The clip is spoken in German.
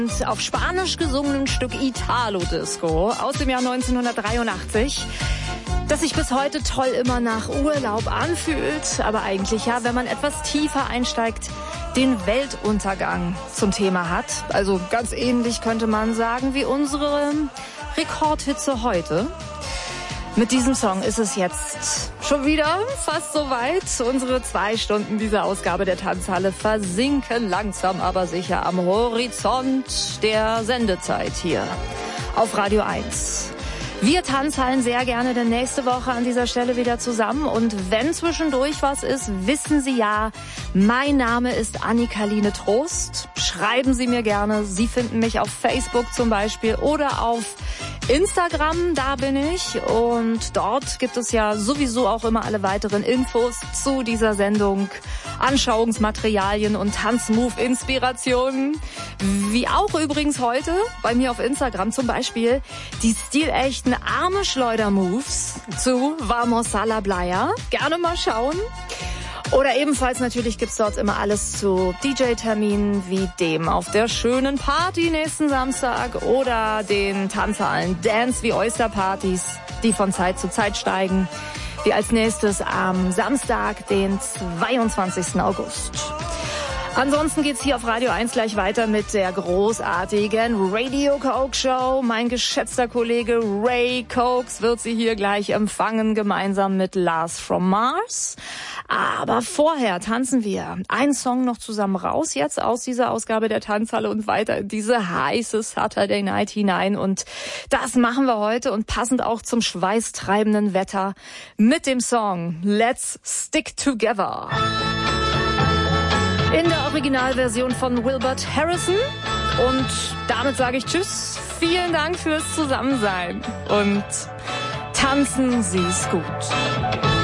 Auf Spanisch gesungenen Stück Italo-Disco aus dem Jahr 1983, das sich bis heute toll immer nach Urlaub anfühlt, aber eigentlich ja, wenn man etwas tiefer einsteigt, den Weltuntergang zum Thema hat. Also ganz ähnlich könnte man sagen wie unsere Rekordhitze heute. Mit diesem Song ist es jetzt schon wieder fast soweit. Unsere 2 Stunden dieser Ausgabe der Tanzhalle versinken langsam aber sicher am Horizont der Sendezeit hier auf Radio 1. Wir Tanzhallen sehr gerne denn nächste Woche an dieser Stelle wieder zusammen. Und wenn zwischendurch was ist, wissen Sie ja, mein Name ist Annika-Line Trost. Schreiben Sie mir gerne. Sie finden mich auf Facebook zum Beispiel oder auf Instagram, da bin ich. Und dort gibt es ja sowieso auch immer alle weiteren Infos zu dieser Sendung, Anschauungsmaterialien und Tanzmove-Inspirationen. Wie auch übrigens heute bei mir auf Instagram zum Beispiel die stilechten Arme-Schleuder-Moves zu Vamos a la Playa. Gerne mal schauen. Oder ebenfalls natürlich gibt's dort immer alles zu DJ-Terminen wie dem auf der schönen Party nächsten Samstag oder den Tanzhallen Dance wie Oyster-Partys, die von Zeit zu Zeit steigen. Wie als nächstes am Samstag, den 22. August. Ansonsten geht's hier auf Radio 1 gleich weiter mit der großartigen Radio Coke Show. Mein geschätzter Kollege Ray Cokes wird Sie hier gleich empfangen, gemeinsam mit Lars from Mars. Aber vorher tanzen wir einen Song noch zusammen raus, jetzt aus dieser Ausgabe der Tanzhalle und weiter in diese heiße Saturday Night hinein. Und das machen wir heute und passend auch zum schweißtreibenden Wetter mit dem Song Let's Stick Together. In der Originalversion von Wilbert Harrison. Und damit sage ich Tschüss. Vielen Dank fürs Zusammensein. Und tanzen Sie es gut.